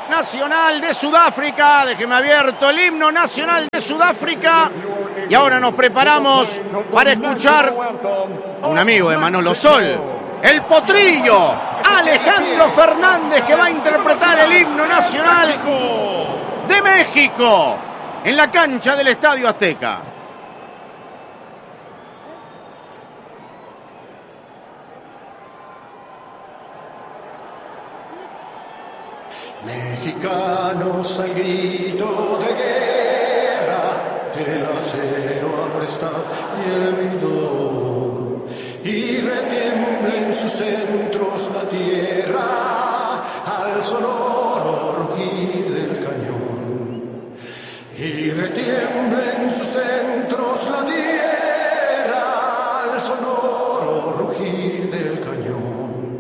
nacional de Sudáfrica. Déjeme abierto el himno nacional de Sudáfrica. Y ahora nos preparamos para escuchar a un amigo de Manolo Sol, el potrillo, Alejandro Fernández, que va a interpretar el himno nacional de México en la cancha del Estadio Azteca. Mexicanos al grito de guerra, el acero aprestad y el bridón, y retiembla en sus centros la tierra al sonoro rugir del cañón, y retiembla